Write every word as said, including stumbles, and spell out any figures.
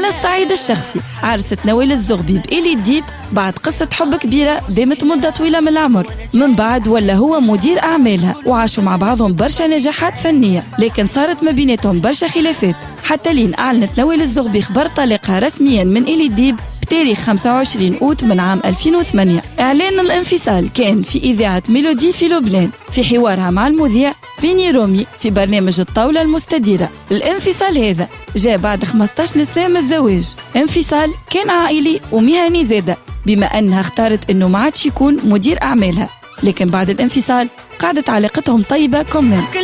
على الصعيد الشخصي، عرست نوال الزغبي بإيلي الديب بعد قصة حب كبيرة دامت مدة طويلة من العمر. من بعد ولا هو مدير أعمالها وعاشوا مع بعضهم برشا نجاحات فنية، لكن صارت ما بيناتهم برشا خلافات حتى لين أعلنت نوال الزغبي خبر طلاقها رسميا من إيلي الديب بتاريخ خمسة وعشرين أوت من عام ألفين وثمانية. إعلان الانفصال كان في إذاعة ميلودي في لبنان في حوارها مع المذيع فيني رومي في برنامج الطاولة المستديرة. الانفصال هذا جاء بعد خمسة عشر سنة من الزواج، انفصال كان عائلي ومهني زادة بما أنها اختارت أنه ما عادش يكون مدير أعمالها، لكن بعد الانفصال قعدت علاقتهم طيبة كمان.